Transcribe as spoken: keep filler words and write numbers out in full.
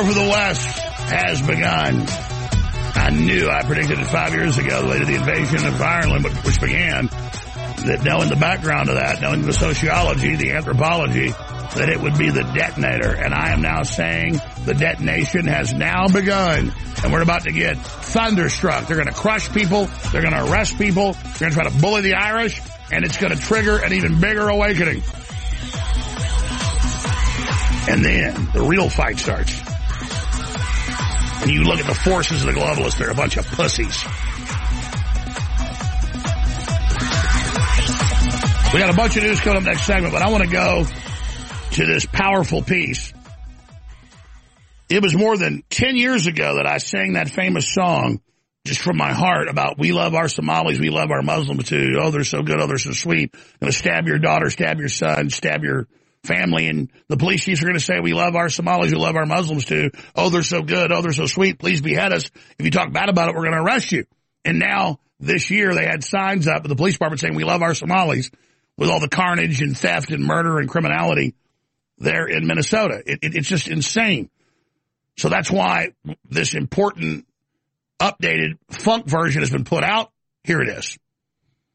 For the West has begun. I knew, I predicted it five years ago, later the invasion of Ireland, which began, that knowing the background of that, knowing the sociology, the anthropology, that it would be the detonator. And I am now saying the detonation has now begun. And we're about to get thunderstruck. They're going to crush people. They're going to arrest people. They're going to try to bully the Irish. And it's going to trigger an even bigger awakening. And then the real fight starts. And you look at the forces of the globalists, they're a bunch of pussies. We got a bunch of news coming up next segment, but I want to go to this powerful piece. It was more than ten years ago that I sang that famous song, just from my heart, about we love our Somalis, we love our Muslims too. Oh, they're so good, oh, they're so sweet. Going to stab your daughter, stab your son, stab your family, and the police chiefs are going to say, we love our Somalis, we love our Muslims too. Oh, they're so good. Oh, they're so sweet. Please behead us. If you talk bad about it, we're going to arrest you. And now this year they had signs up at the police department saying, we love our Somalis, with all the carnage and theft and murder and criminality there in Minnesota. It, it, it's just insane. So that's why this important updated funk version has been put out. Here it is.